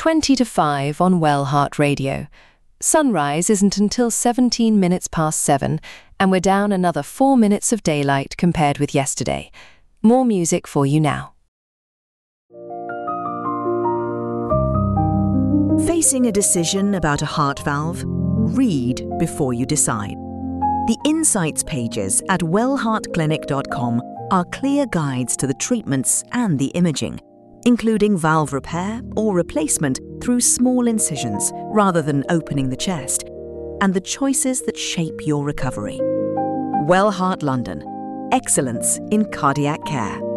20 to 5 on Wellheart Radio. Sunrise isn't until 17 minutes past 7, and we're down another 4 minutes of daylight compared with yesterday. More music for you now. Facing a decision about a heart valve? Read before you decide. The Insights pages at wellheartclinic.com are clear guides to the treatments and the imaging, including valve repair or replacement through small incisions rather than opening the chest, and the choices that shape your recovery. Wellheart London. Excellence in cardiac care.